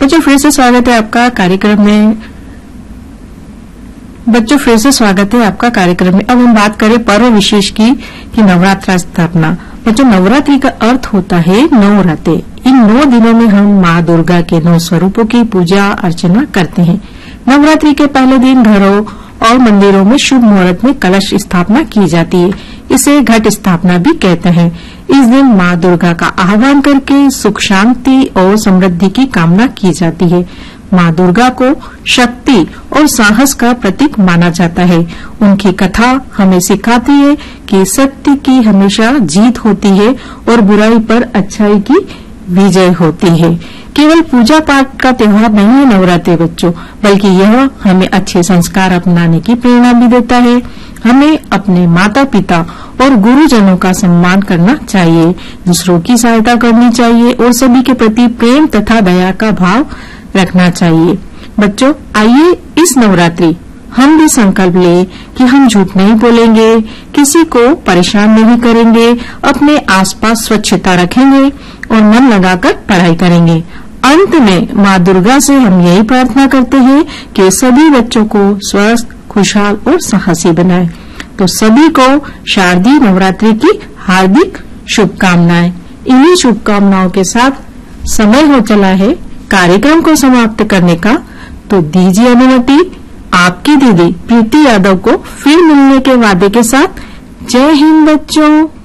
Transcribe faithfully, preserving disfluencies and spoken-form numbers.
बच्चों फिर से स्वागत है आपका कार्यक्रम में बच्चों फिर से स्वागत है आपका कार्यक्रम में। अब हम बात करें पर्व विशेष की कि नवरात्रा स्थापना। बच्चों नवरात्रि का अर्थ होता है नौ रातें। इन नौ दिनों में हम माँ दुर्गा के नौ स्वरूपों की पूजा अर्चना करते हैं। नवरात्रि के पहले दिन घरों और मंदिरों में शुभ मुहूर्त में कलश स्थापना की जाती है। इसे घट स्थापना भी कहते हैं। इस दिन माँ दुर्गा का आह्वान करके सुख शांति और समृद्धि की कामना की जाती है। माँ दुर्गा को शक्ति और साहस का प्रतीक माना जाता है। उनकी कथा हमें सिखाती है कि सत्य की हमेशा जीत होती है और बुराई पर अच्छाई की विजय होती है। केवल पूजा पाठ का त्योहार नहीं है नवरात्रि बच्चों, बल्कि यह हमें अच्छे संस्कार अपनाने की प्रेरणा भी देता है। हमें अपने माता पिता और गुरुजनों का सम्मान करना चाहिए, दूसरों की सहायता करनी चाहिए और सभी के प्रति प्रेम तथा दया का भाव रखना चाहिए। बच्चों आइए इस नवरात्रि हम भी संकल्प लें कि हम झूठ नहीं बोलेंगे, किसी को परेशान नहीं करेंगे, अपने आसपास स्वच्छता रखेंगे और मन लगाकर पढ़ाई करेंगे। अंत में माँ दुर्गा से हम यही प्रार्थना करते हैं कि सभी बच्चों को स्वस्थ, खुशहाल और साहसी बनाए। तो सभी को शारदीय नवरात्रि की हार्दिक शुभकामनाएं। इन्हीं शुभकामनाओं के साथ समय हो चला है कार्यक्रम को समाप्त करने का, तो दीजिए अनुमति आपकी दीदी प्रीति यादव को फिर मिलने के वादे के साथ। जय हिंद बच्चों।